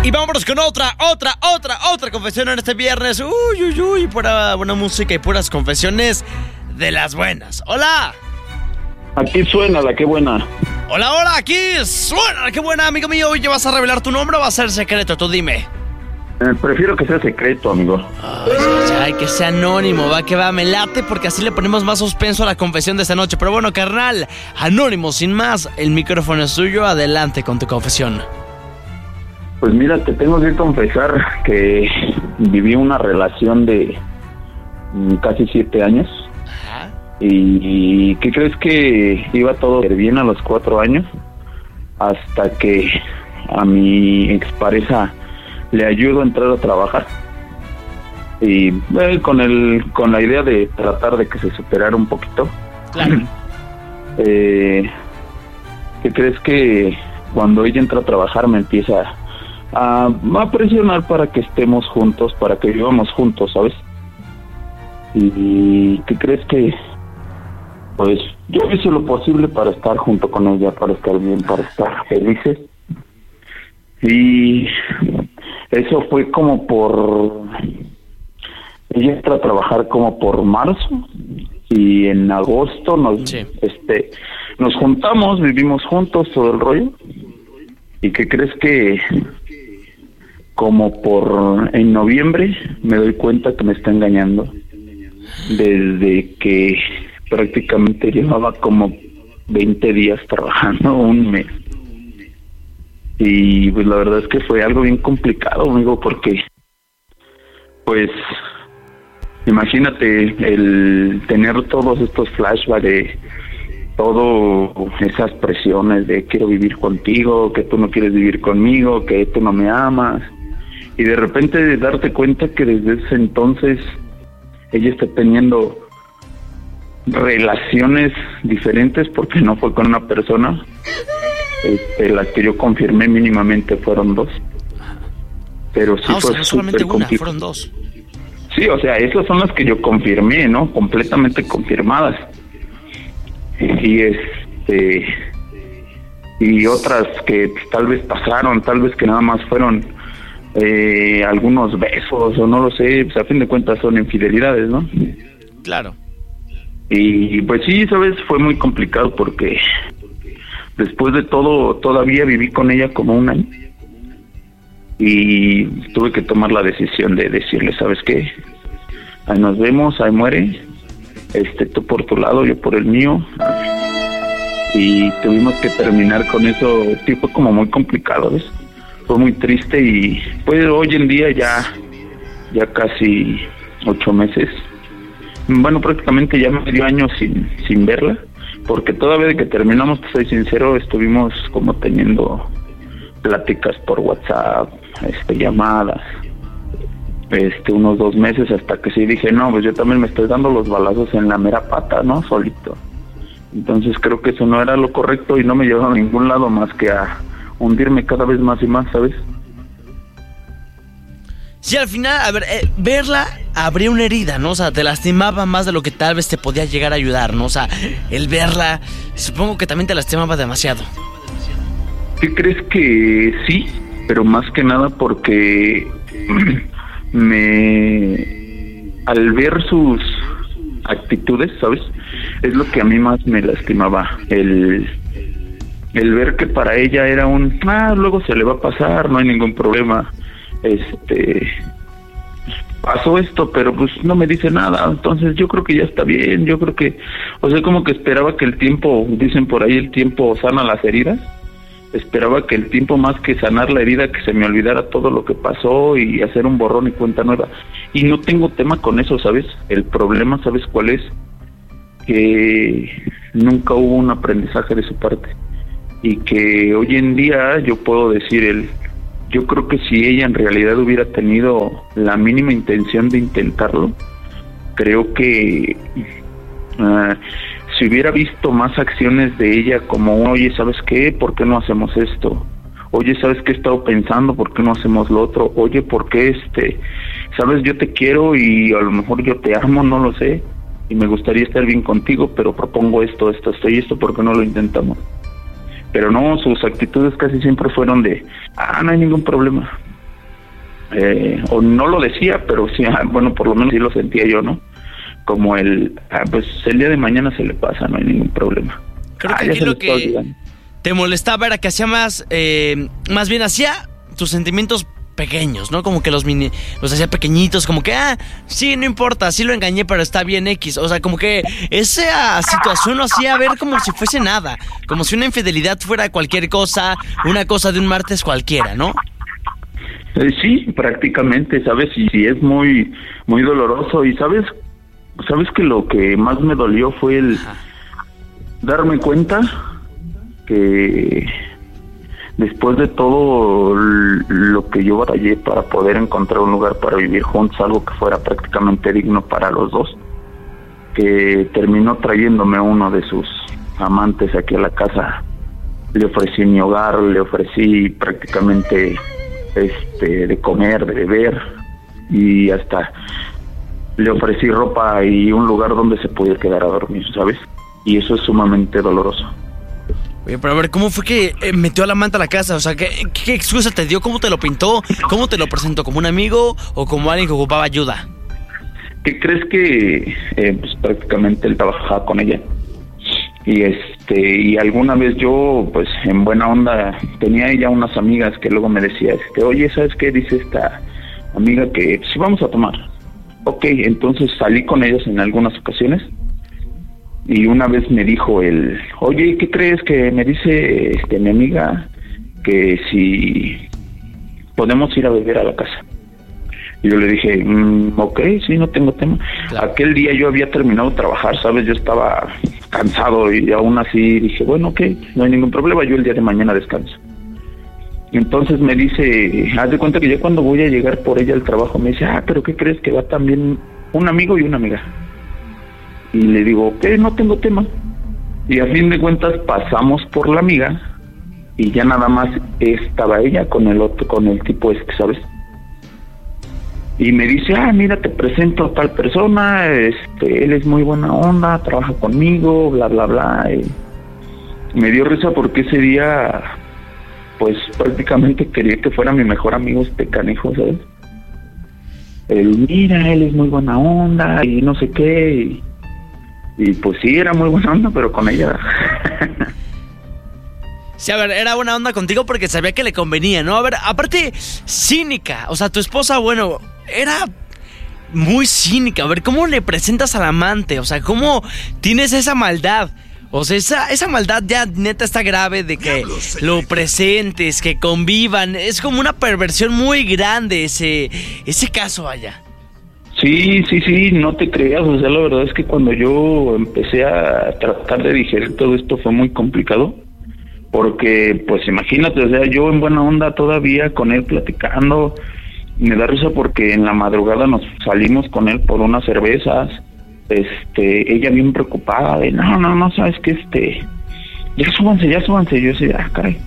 Y vámonos con otra confesión en este viernes. Uy, pura buena música y puras confesiones de las buenas. ¡Hola! Aquí suena la que buena. Hola, aquí suena la que buena, amigo mío. ¿Oye, vas a revelar tu nombre o va a ser secreto? Tú dime. Prefiero que sea secreto, amigo. Ay, que sea anónimo, va que va, me late porque así le ponemos más suspenso a la confesión de esta noche. Pero bueno, carnal, anónimo, sin más, el micrófono es tuyo, adelante con tu confesión. Pues mira, te tengo que confesar que viví una relación de casi 7 años. Ajá. ¿Y qué crees? Que iba todo bien a los 4 años, hasta que a mi expareja le ayudo a entrar a trabajar y con la idea de tratar de que se superara un poquito. Claro. ¿Qué crees? Que cuando ella entra a trabajar me empieza a presionar para que estemos juntos, para que vivamos juntos, ¿sabes? ¿Y qué crees? Que pues yo hice lo posible para estar junto con ella, para estar bien, para estar felices. Y eso fue como ella entra a trabajar como por marzo, y en agosto nos juntamos, vivimos juntos, todo el rollo. ¿Y qué crees? Que como en noviembre me doy cuenta que me está engañando, desde que prácticamente llevaba como 20 días trabajando, un mes. Y pues la verdad es que fue algo bien complicado, amigo, porque pues imagínate el tener todos estos flashbacks de todas esas presiones de quiero vivir contigo, que tú no quieres vivir conmigo, que tú no me amas, y de repente darte cuenta que desde ese entonces ella está teniendo relaciones diferentes, porque no fue con una persona. Las que yo confirmé mínimamente fueron 2, pero sí fue no solamente una, complicado. fueron 2. Sí, o sea, esas son las que yo confirmé, ¿no? Completamente confirmadas. Y otras que tal vez pasaron, tal vez que nada más fueron algunos besos, o no lo sé, pues a fin de cuentas son infidelidades, ¿no? Claro. Y pues sí, sabes, fue muy complicado porque después de todo todavía viví con ella como 1 año, y tuve que tomar la decisión de decirle, ¿sabes qué? Ahí nos vemos, ahí muere, tú por tu lado, yo por el mío. Y tuvimos que terminar con eso. Sí, fue como muy complicado, ¿ves? Fue muy triste. Y pues hoy en día ya casi 8 meses, bueno, prácticamente ya medio año sin verla, porque todavía de que terminamos, te soy sincero, estuvimos como teniendo pláticas por WhatsApp, llamadas, unos 2 meses, hasta que sí dije, no, pues yo también me estoy dando los balazos en la mera pata, ¿no? Solito. Entonces creo que eso no era lo correcto y no me llevaba a ningún lado más que a hundirme cada vez más y más, ¿sabes? Sí, al final, a ver, verla abría una herida, ¿no? O sea, te lastimaba más de lo que tal vez te podía llegar a ayudar, ¿no? O sea, el verla, supongo que también te lastimaba demasiado. ¿Qué crees? Que sí, pero más que nada porque al ver sus actitudes, ¿sabes? Es lo que a mí más me lastimaba, el ver que para ella era luego se le va a pasar, no hay ningún problema, pasó esto, pero pues no me dice nada, entonces yo creo que ya está bien, yo creo que, o sea, como que esperaba que el tiempo, dicen por ahí, el tiempo sana las heridas. Esperaba que el tiempo, más que sanar la herida, que se me olvidara todo lo que pasó y hacer un borrón y cuenta nueva. Y no tengo tema con eso, ¿sabes? El problema, ¿sabes cuál es? Que nunca hubo un aprendizaje de su parte. Y que hoy en día yo puedo decir, yo creo que si ella en realidad hubiera tenido la mínima intención de intentarlo, creo que si hubiera visto más acciones de ella, como, oye, ¿sabes qué? ¿Por qué no hacemos esto? Oye, ¿sabes qué he estado pensando? ¿Por qué no hacemos lo otro? Oye, ¿por qué sabes, yo te quiero y a lo mejor yo te amo, no lo sé, y me gustaría estar bien contigo, pero propongo esto y esto, ¿por qué no lo intentamos? Pero no, sus actitudes casi siempre fueron de, no hay ningún problema. o no lo decía, pero sí, bueno, por lo menos sí lo sentía yo, ¿no? Como pues el día de mañana se le pasa, no hay ningún problema. Creo que aquí lo que te molestaba era que hacía más bien hacía tus sentimientos pequeños, ¿no? Como que los hacía pequeñitos, como que, sí, no importa, sí lo engañé, pero está bien X. O sea, como que esa situación lo hacía ver como si fuese nada, como si una infidelidad fuera cualquier cosa, una cosa de un martes cualquiera, ¿no? Sí, prácticamente, ¿sabes? Y sí, es muy, muy doloroso. Y ¿sabes que lo que más me dolió fue el darme cuenta que después de todo lo que yo batallé para poder encontrar un lugar para vivir juntos, algo que fuera prácticamente digno para los dos, que terminó trayéndome uno de sus amantes aquí a la casa. Le ofrecí mi hogar, le ofrecí prácticamente de comer, de beber, y hasta le ofrecí ropa y un lugar donde se pudiera quedar a dormir, ¿sabes? Y eso es sumamente doloroso. Oye, pero a ver, ¿cómo fue que metió a la amante a la casa? O sea, ¿qué excusa te dio? ¿Cómo te lo pintó? ¿Cómo te lo presentó? ¿Como un amigo o como alguien que ocupaba ayuda? ¿Qué crees que pues prácticamente él trabajaba con ella? Y alguna vez yo, pues en buena onda, tenía ella unas amigas que luego me decía, oye, ¿sabes qué? Dice esta amiga que sí vamos a tomar. Ok, entonces salí con ellos en algunas ocasiones. Y una vez me dijo oye, ¿qué crees? Que me dice mi amiga que si podemos ir a beber a la casa. Y yo le dije, ok, sí, no tengo tema. Claro. Aquel día yo había terminado de trabajar, ¿sabes? Yo estaba cansado y aún así dije, bueno, ok, no hay ningún problema, yo el día de mañana descanso. Entonces me dice, haz de cuenta que ya cuando voy a llegar por ella al trabajo me dice, pero ¿qué crees? Que va también un amigo y una amiga. Y le digo, ok, no tengo tema. Y a fin de cuentas pasamos por la amiga y ya nada más estaba ella con el tipo ¿sabes? Y me dice, mira, te presento a tal persona, él es muy buena onda, trabaja conmigo, bla, bla, bla. Y me dio risa porque ese día, pues prácticamente quería que fuera mi mejor amigo canijo, ¿sabes? Mira, él es muy buena onda y no sé qué. Y pues sí, era muy buena onda, pero con ella... Sí, a ver, era buena onda contigo porque sabía que le convenía, ¿no? A ver, aparte, cínica. O sea, tu esposa, bueno, era muy cínica. A ver, ¿cómo le presentas al amante? O sea, ¿cómo tienes esa maldad? O sea, esa maldad ya neta está grave de que lo presentes, que convivan. Es como una perversión muy grande ese caso, vaya. Sí, no te creas, o sea, la verdad es que cuando yo empecé a tratar de digerir todo esto fue muy complicado, porque pues imagínate, o sea, yo en buena onda todavía con él platicando, me da risa porque en la madrugada nos salimos con él por unas cervezas, ella bien preocupada de no, sabes que ya súbanse, yo así, caray,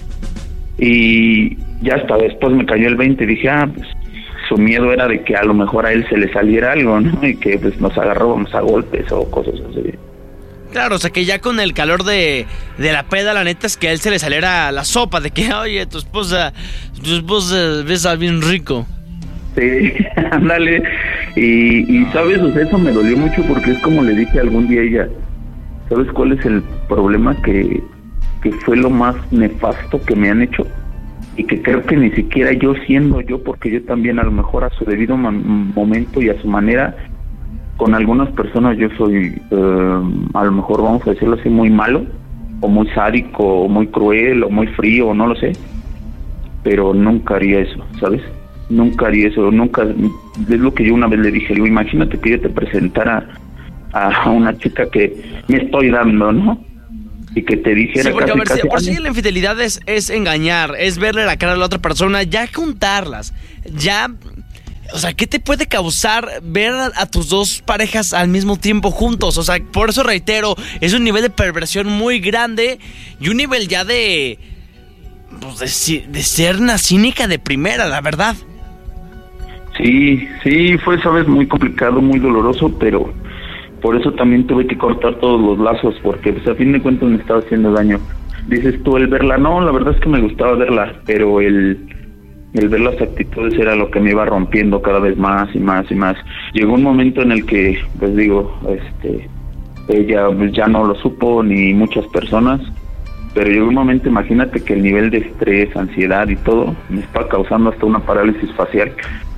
y ya hasta después me cayó el 20 y dije, pues su miedo era de que a lo mejor a él se le saliera algo, ¿no? Y que pues nos agarrábamos a golpes o cosas así. Claro, o sea que ya con el calor de la peda, la neta es que a él se le saliera la sopa de que, oye, tu esposa besa bien rico. Sí, ándale. Y sabes, o sea, eso me dolió mucho porque es como le dije algún día a ella, ¿sabes cuál es el problema? Que fue lo más nefasto que me han hecho. Y que creo que ni siquiera yo siendo yo, porque yo también a lo mejor a su debido momento y a su manera, con algunas personas yo soy, a lo mejor vamos a decirlo así, muy malo, o muy sádico, o muy cruel, o muy frío, no lo sé, pero nunca haría eso, ¿sabes? Nunca haría eso, nunca, es lo que yo una vez le dije, digo, imagínate que yo te presentara a una chica que me estoy dando, ¿no? Y que te dijera, sí, porque casi, a ver, casi, por sí la infidelidad es engañar, es verle la cara a la otra persona, ya juntarlas, ya, o sea, ¿qué te puede causar ver a tus dos parejas al mismo tiempo juntos? O sea, por eso reitero, es un nivel de perversión muy grande y un nivel ya de ser una cínica de primera, la verdad. Sí, fue, sabes, muy complicado, muy doloroso, pero por eso también tuve que cortar todos los lazos, porque pues a fin de cuentas me estaba haciendo daño. Dices tú, el verla, no, la verdad es que me gustaba verla, pero el El ver las actitudes era lo que me iba rompiendo cada vez más y más y más. Llegó un momento en el que, pues digo, ella pues, ya no lo supo, ni muchas personas, pero llegó un momento, imagínate que el nivel de estrés, ansiedad y todo me está causando hasta una parálisis facial.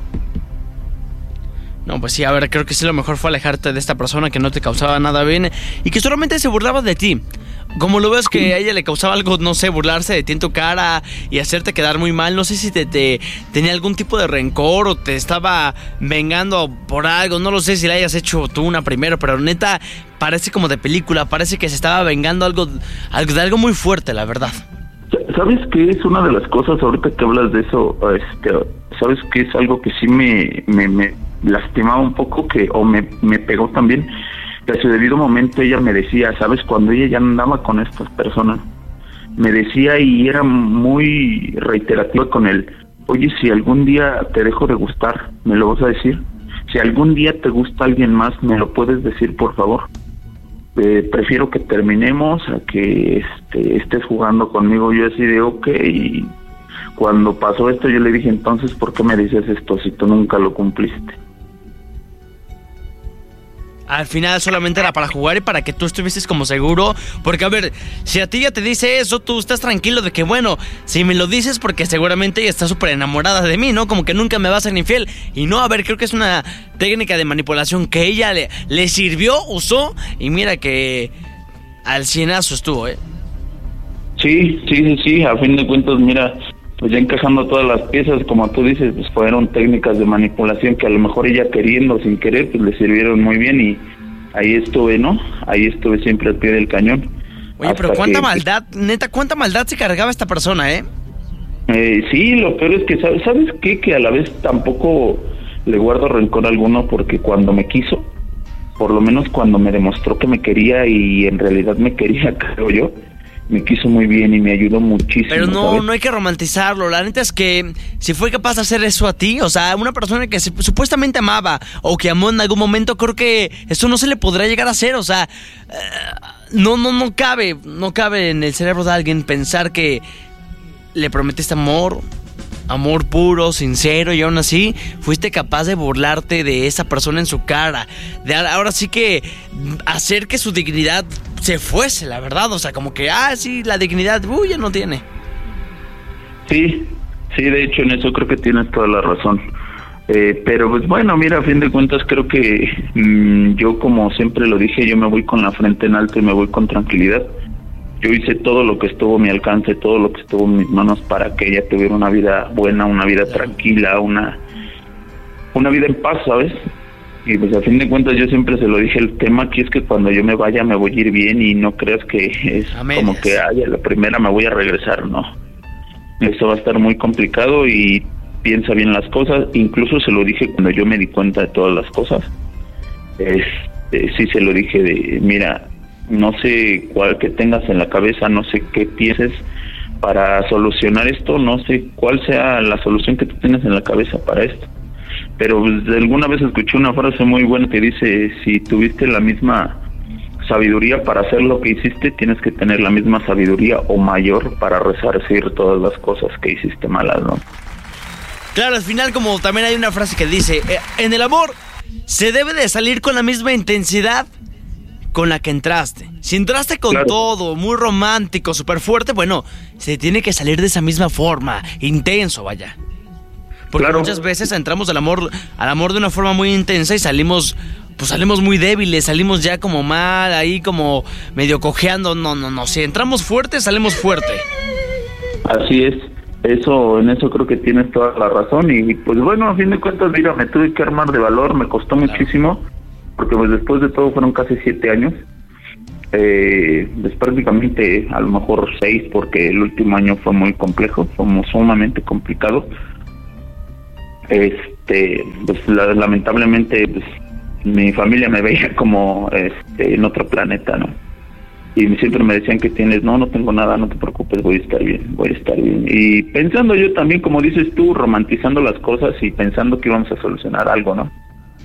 No, pues sí, a ver, creo que sí, lo mejor fue alejarte de esta persona que no te causaba nada bien y que solamente se burlaba de ti. Como lo ves que a ella le causaba algo, no sé, burlarse de ti en tu cara y hacerte quedar muy mal. No sé si te tenía algún tipo de rencor o te estaba vengando por algo. No lo sé si le hayas hecho tú una primero, pero neta, parece como de película. Parece que se estaba vengando de algo muy fuerte, la verdad. ¿Sabes qué es una de las cosas ahorita que hablas de eso? ¿Sabes qué es algo que sí me lastimaba un poco, o me pegó también? Que a su debido momento ella me decía, ¿sabes? Cuando ella ya andaba con estas personas, me decía y era muy reiterativa con él: oye, si algún día te dejo de gustar, ¿me lo vas a decir? Si algún día te gusta alguien más, ¿me lo puedes decir, por favor? Prefiero que terminemos a que estés jugando conmigo. Yo así de ok. Y cuando pasó esto yo le dije, entonces, ¿por qué me dices esto si tú nunca lo cumpliste? Al final solamente era para jugar y para que tú estuvieses como seguro. Porque a ver, si a ti ya te dice eso, tú estás tranquilo de que bueno, si me lo dices porque seguramente ella está súper enamorada de mí, ¿no? Como que nunca me va a ser infiel. Y no, a ver, creo que es una técnica de manipulación que ella le sirvió, usó. Y mira que al cienazo estuvo, ¿eh? Sí, a fin de cuentas, mira, pues ya encajando todas las piezas, como tú dices, pues fueron técnicas de manipulación que a lo mejor ella queriendo, sin querer, pues le sirvieron muy bien y ahí estuve, ¿no? Ahí estuve siempre al pie del cañón. Oye, pero cuánta maldad, neta, cuánta maldad se cargaba esta persona, ¿eh? Sí, lo peor es que, ¿sabes qué? Que a la vez tampoco le guardo rencor alguno, porque cuando me quiso, por lo menos cuando me demostró que me quería y en realidad me quería, creo yo, me quiso muy bien y me ayudó muchísimo. Pero no, ¿sabes? No hay que romantizarlo. La neta es que si fue capaz de hacer eso a ti, o sea, una persona que supuestamente amaba o que amó en algún momento, creo que eso no se le podrá llegar a hacer. O sea, no cabe en el cerebro de alguien pensar que le prometiste amor puro, sincero, y aún así fuiste capaz de burlarte de esa persona en su cara, de ahora sí que hacer que su dignidad se fuese, la verdad. O sea, como que, sí, la dignidad, ya no tiene. Sí, de hecho en eso creo que tienes toda la razón. Pero pues bueno, mira, a fin de cuentas creo que yo, como siempre lo dije, yo me voy con la frente en alto y me voy con tranquilidad. Yo hice todo lo que estuvo a mi alcance, todo lo que estuvo en mis manos para que ella tuviera una vida buena, una vida tranquila, una vida en paz, ¿sabes? Y pues a fin de cuentas yo siempre se lo dije, el tema aquí es que cuando yo me vaya me voy a ir bien y no creas que es como que a la primera me voy a regresar, no. Esto va a estar muy complicado y piensa bien las cosas. Incluso se lo dije cuando yo me di cuenta de todas las cosas. Sí se lo dije de, mira, no sé cuál que tengas en la cabeza, no sé qué pienses para solucionar esto, no sé cuál sea la solución que tú tienes en la cabeza para esto. Pero de alguna vez escuché una frase muy buena que dice, si tuviste la misma sabiduría para hacer lo que hiciste, tienes que tener la misma sabiduría o mayor para resarcir todas las cosas que hiciste malas, ¿no? Claro, al final, como también hay una frase que dice, en el amor se debe de salir con la misma intensidad con la que entraste. Si entraste con todo, muy romántico, súper fuerte, bueno, se tiene que salir de esa misma forma, intenso, vaya. Porque muchas veces entramos al amor de una forma muy intensa y salimos muy débiles, salimos ya como mal, ahí como medio cojeando. No, si entramos fuerte, salimos fuerte. Así es. En eso creo que tienes toda la razón. Y pues bueno, a fin de cuentas, mira, me tuve que armar de valor, me costó muchísimo, porque pues después de todo fueron casi 7 años. Pues prácticamente a lo mejor 6, porque el último año fue muy complejo, fue sumamente complicado. Pues lamentablemente pues, mi familia me veía como en otro planeta, ¿no? Y siempre me decían que no tengo nada, no te preocupes, voy a estar bien. Y pensando yo también, como dices tú, romantizando las cosas y pensando que íbamos a solucionar algo, ¿no?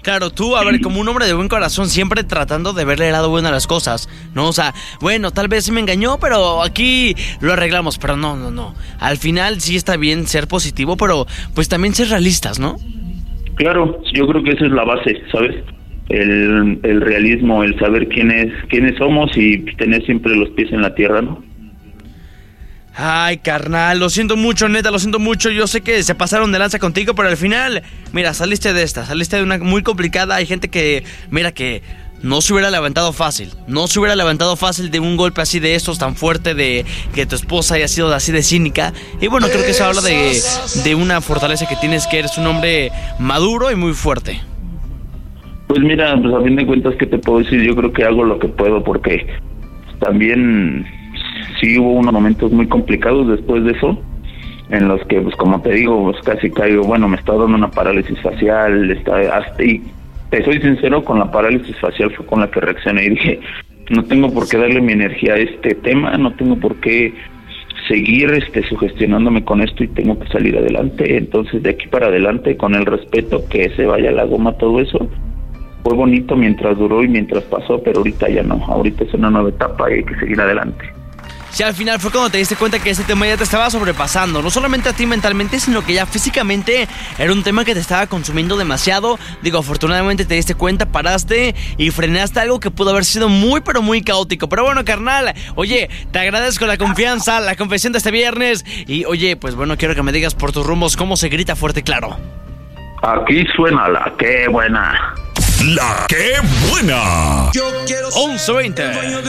Claro, tú, a ver, como un hombre de buen corazón, siempre tratando de verle el lado bueno a las cosas, ¿no? O sea, bueno, tal vez sí me engañó, pero aquí lo arreglamos. Pero no. Al final sí está bien ser positivo, pero pues también ser realistas, ¿no? Claro, yo creo que esa es la base, ¿sabes? El realismo, el saber quiénes somos y tener siempre los pies en la tierra, ¿no? Ay, carnal, lo siento mucho, neta, lo siento mucho. Yo sé que se pasaron de lanza contigo, pero al final, mira, saliste de una muy complicada. Hay gente que, mira, que no se hubiera levantado fácil. No se hubiera levantado fácil de un golpe así de estos tan fuerte, de que tu esposa haya sido así de cínica. Y bueno, creo que eso habla de una fortaleza que tienes, que eres un hombre maduro y muy fuerte. Pues mira, pues a fin de cuentas, ¿qué te puedo decir? Yo creo que hago lo que puedo, porque también sí hubo unos momentos muy complicados después de eso, en los que, pues como te digo, pues casi caigo, bueno, me estaba dando una parálisis facial, y te soy sincero, con la parálisis facial fue con la que reaccioné y dije, no tengo por qué darle mi energía a este tema, no tengo por qué seguir sugestionándome con esto y tengo que salir adelante. Entonces, de aquí para adelante, con el respeto, que se vaya a la goma todo eso. Fue bonito mientras duró y mientras pasó, pero ahorita ya no, ahorita es una nueva etapa y hay que seguir adelante. Sí, al final fue cuando te diste cuenta que ese tema ya te estaba sobrepasando, no solamente a ti mentalmente, sino que ya físicamente era un tema que te estaba consumiendo demasiado. Digo, afortunadamente te diste cuenta, paraste y frenaste algo que pudo haber sido muy, pero muy caótico. Pero bueno, carnal, oye, te agradezco la confianza, la confesión de este viernes. Y oye, pues bueno, quiero que me digas por tus rumbos cómo se grita fuerte y claro. Aquí suena la que buena. La que buena. 11:20.